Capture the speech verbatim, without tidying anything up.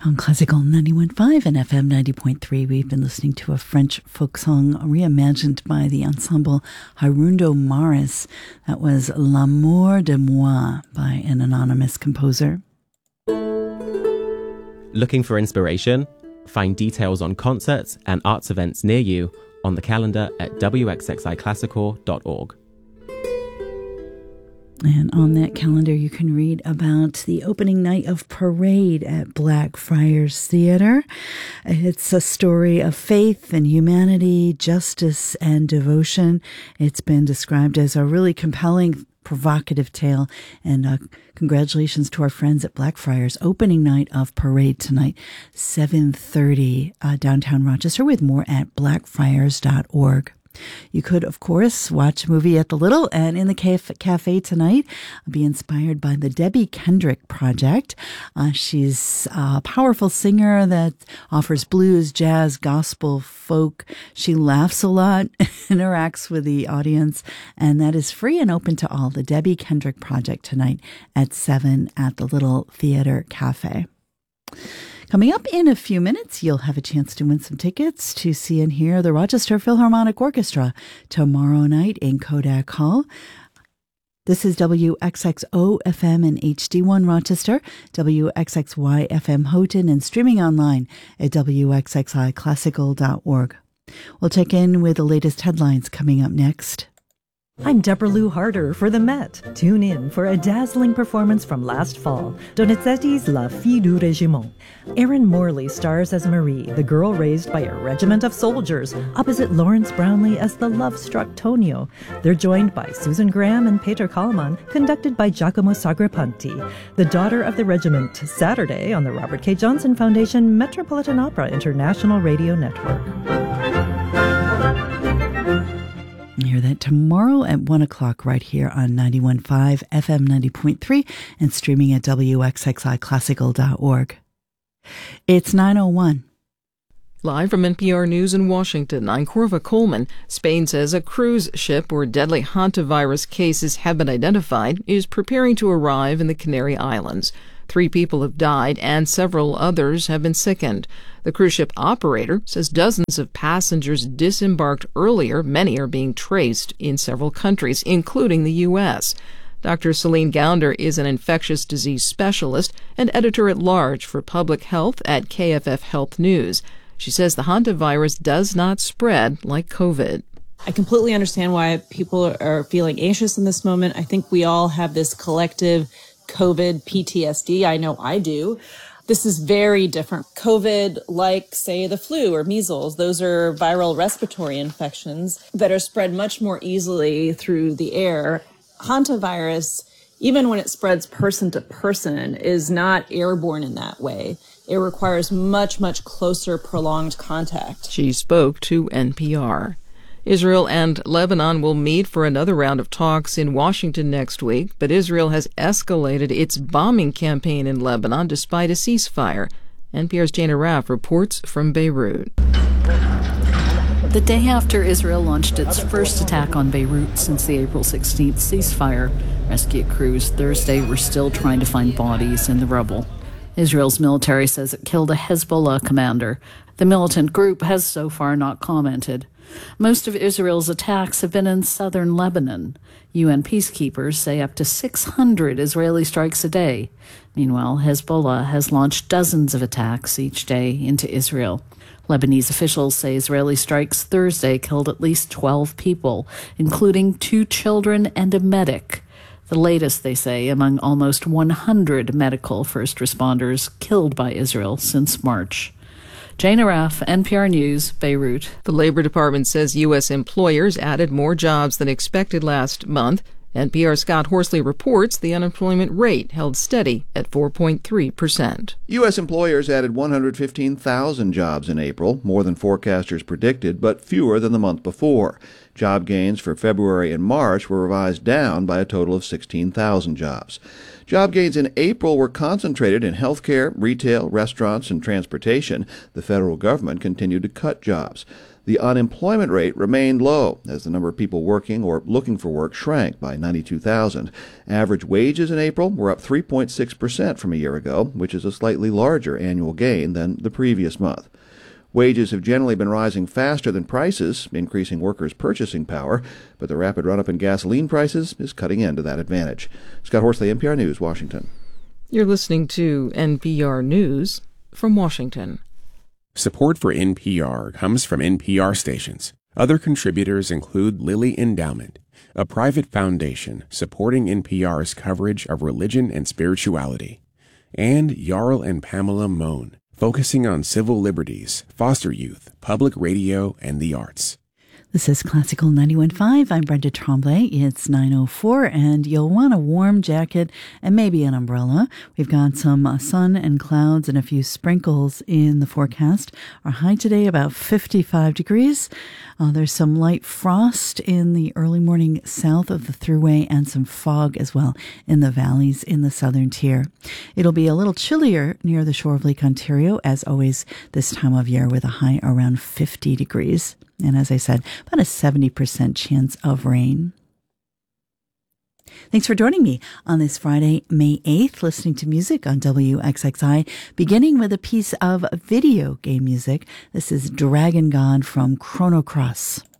On Classical ninety-one point five and F M ninety point three, we've been listening to a French folk song reimagined by the ensemble Hirundo Maris. That was L'amour de moi by an anonymous composer. Looking for inspiration? Find details on concerts and arts events near you on the calendar at w x x i classical dot org. And on that calendar, you can read about the opening night of Parade at Blackfriars Theater. It's a story of faith and humanity, justice and devotion. It's been described as a really compelling, provocative tale. And uh, congratulations to our friends at Blackfriars. Opening night of Parade tonight, seven thirty, uh, downtown Rochester, with more at blackfriars dot org. You could, of course, watch a movie at the Little and in the caf- cafe tonight. Be inspired by the Debbie Kendrick Project. Uh, she's a powerful singer that offers blues, jazz, gospel, folk. She laughs a lot, interacts with the audience, and that is free and open to all. The Debbie Kendrick Project tonight at seven at the Little Theater Cafe. Coming up in a few minutes, you'll have a chance to win some tickets to see and hear the Rochester Philharmonic Orchestra tomorrow night in Kodak Hall. This is W X X O F M and H D one Rochester, W X X Y F M Houghton, and streaming online at w x x i classical dot org. We'll check in with the latest headlines coming up next. I'm Deborah Lou Harder for the Met. Tune in for a dazzling performance from last fall, Donizetti's La Fille du Régiment. Erin Morley stars as Marie, the girl raised by a regiment of soldiers, opposite Lawrence Brownlee as the love-struck Tonio. They're joined by Susan Graham and Peter Kallman, conducted by Giacomo Sagrapanti. The Daughter of the Regiment, Saturday on the Robert K. Johnson Foundation Metropolitan Opera International Radio Network. Hear that tomorrow at one o'clock right here on ninety-one point five F M ninety point three and streaming at w x x i classical dot org. It's nine oh one. Live from N P R News in Washington, I'm Corva Coleman. Spain says a cruise ship where deadly hantavirus cases have been identified is preparing to arrive in the Canary Islands. Three people have died and several others have been sickened. The cruise ship operator says dozens of passengers disembarked earlier. Many are being traced in several countries, including the U S. Doctor Celine Gounder is an infectious disease specialist and editor-at-large for public health at K F F Health News. She says the hantavirus does not spread like COVID. I completely understand why people are feeling anxious in this moment. I think we all have this collective COVID P T S D. I know I do. This is very different. COVID, like, say, the flu or measles, those are viral respiratory infections that are spread much more easily through the air. Hantavirus, even when it spreads person to person, is not airborne in that way. It requires much, much closer, prolonged contact. She spoke to N P R. Israel and Lebanon will meet for another round of talks in Washington next week, but Israel has escalated its bombing campaign in Lebanon despite a ceasefire. N P R's Jana Raff reports from Beirut. The day after Israel launched its first attack on Beirut since the April sixteenth ceasefire, rescue crews Thursday were still trying to find bodies in the rubble. Israel's military says it killed a Hezbollah commander. The militant group has so far not commented. Most of Israel's attacks have been in southern Lebanon. U N peacekeepers say up to six hundred Israeli strikes a day. Meanwhile, Hezbollah has launched dozens of attacks each day into Israel. Lebanese officials say Israeli strikes Thursday killed at least twelve people, including two children and a medic. The latest, they say, among almost one hundred medical first responders killed by Israel since March. Jana Raff, N P R News, Beirut. The Labor Department says U S employers added more jobs than expected last month. N P R's Scott Horsley reports the unemployment rate held steady at four point three percent. U S employers added one hundred fifteen thousand jobs in April, more than forecasters predicted, but fewer than the month before. Job gains for February and March were revised down by a total of sixteen thousand jobs. Job gains in April were concentrated in healthcare, retail, restaurants, and transportation. The federal government continued to cut jobs. The unemployment rate remained low as the number of people working or looking for work shrank by ninety-two thousand. Average wages in April were up three point six percent from a year ago, which is a slightly larger annual gain than the previous month. Wages have generally been rising faster than prices, increasing workers' purchasing power, but the rapid run-up in gasoline prices is cutting into that advantage. Scott Horsley, N P R News, Washington. You're listening to N P R News from Washington. Support for N P R comes from N P R stations. Other contributors include Lilly Endowment, a private foundation supporting N P R's coverage of religion and spirituality, and Jarl and Pamela Mohn, focusing on civil liberties, foster youth, public radio, and the arts. This is Classical ninety-one point five. I'm Brenda Tremblay. It's nine oh four, and you'll want a warm jacket and maybe an umbrella. We've got some uh, sun and clouds and a few sprinkles in the forecast. Our high today about fifty-five degrees. Uh, there's some light frost in the early morning south of the Thruway and some fog as well in the valleys in the southern tier. It'll be a little chillier near the shore of Lake Ontario, as always this time of year, with a high around fifty degrees. And as I said, about a seventy percent chance of rain. Thanks for joining me on this Friday, May eighth, listening to music on W X X I, beginning with a piece of video game music. This is Dragon God from Chrono Cross.